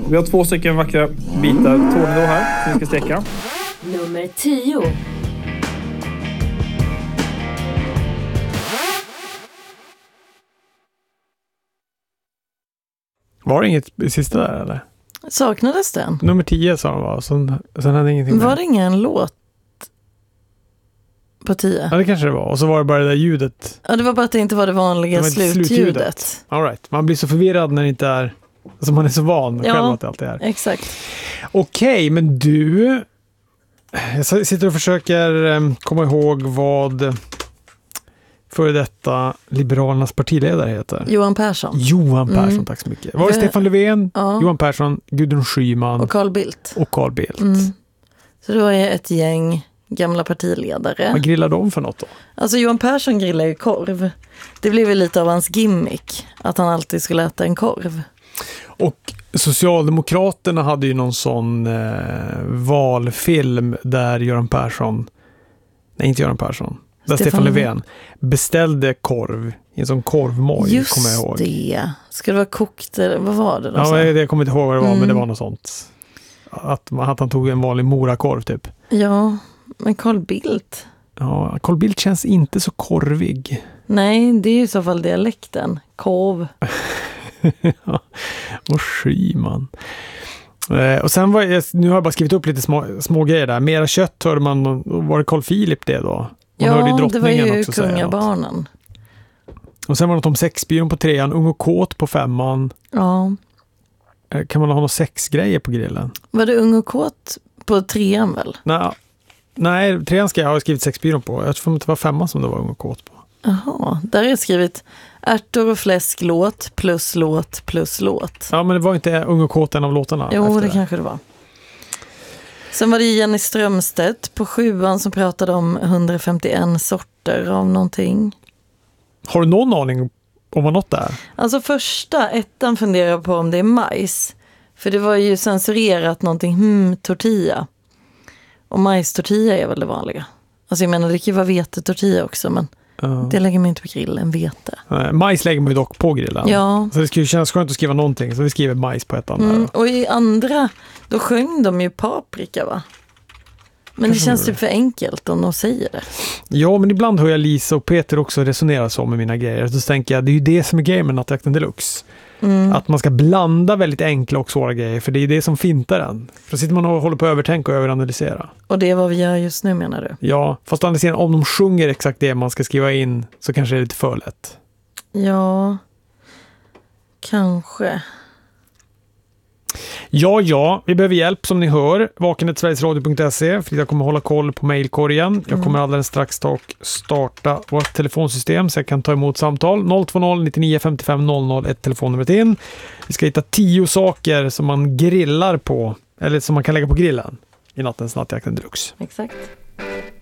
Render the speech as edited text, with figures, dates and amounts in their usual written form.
Vi har 2 stycken vackra bitar tornedå här som vi ska steka. Nummer 10. Var det inget sista där eller? Saknades den? Nummer 10 sa de var. Sen hade ingenting Var med. det ingen låt på 10? Ja, det kanske det var. Och så var det bara det där ljudet. Ja, det var bara att det inte var det vanliga slutljudet. All right. Man blir så förvirrad när det inte är... Alltså man är så van själv att det alltid är. Exakt. Okej, men du... Jag sitter och försöker komma ihåg vad före detta Liberalernas partiledare heter. Johan Persson. Johan Persson, tack så mycket. Var det Stefan Löfven, Johan Persson, Gudrun Schyman och Carl Bildt. Så det var ett gäng gamla partiledare. Vad grillar de för något då? Alltså Johan Persson grillar ju korv. Det blev ju lite av hans gimmick, att han alltid skulle äta en korv. Och Socialdemokraterna hade ju någon sån valfilm där där Stefan Löfven beställde korv i en sån korvmoj, kommer jag ihåg. Just det. Ska det vara kokt eller vad var det då? Ja, jag kommer inte ihåg vad det var, men det var något sånt. Att han tog en vanlig morakorv typ. Ja, men Carl Bildt. Ja, Carl Bildt känns inte så korvig. Nej, det är i så fall dialekten. Korv. Och Schyman. Och sen nu har jag bara skrivit upp lite små grejer där. Mera kött hörde man. Var det Carl Philip det då? Ja, det var ju kungabarnen. Och sen var det något om sexbyrån på 3:an, Ung och kåt på 5:an. Ja. Kan man ha några sexgrejer på grillen? Var det Ung och kåt på 3:an väl? Nej, 3:an ska jag ha skrivit sexbyrån på. Jag tror att det var 5:an som det var Ung och kåt på. Jaha, där är det skrivit ärtor och fläsk låt plus låt plus låt. Ja, men det var inte Ung och kåt en av låtarna. Jo, det kanske det var. Sen var det Jenny Strömstedt på 7:an som pratade om 151 sorter av någonting. Har du någon aning om vad något är? Alltså ettan funderar på om det är majs. För det var ju censurerat någonting, tortilla. Och majstortilla är väl det vanliga. Alltså jag menar, det kan ju vara vetetortilla också, men det lägger man inte på grillen, vete. Majs lägger man ju dock på grillen. Ja. Så det skulle kännas skönt att skriva någonting, så vi skriver majs på ettan. Och i andra, då sjöng de ju paprika, va? Men det känns typ för enkelt om de säger det. Ja, men ibland hör jag Lisa och Peter också resonera så med mina grejer. Så tänker jag, det är ju det som är grejen med Nattjakten Deluxe. Att man ska blanda väldigt enkla och svåra grejer, för det är det som fintar den. För då sitter man och håller på att övertänka och överanalysera. Och det är vad vi gör just nu, menar du? Ja, fast om de sjunger exakt det man ska skriva in så kanske det är lite för lätt. Ja, kanske. Ja, vi behöver hjälp som ni hör. vaken@sverigesradio.se, för jag kommer hålla koll på mejlkorgen. Jag kommer alldeles strax starta vårt telefonsystem så jag kan ta emot samtal. 020 99 55 00 ett telefonnumret in. Vi ska hitta 10 saker som man grillar på, eller som man kan lägga på grillen i nattens Nattjakten Deluxe. Exakt.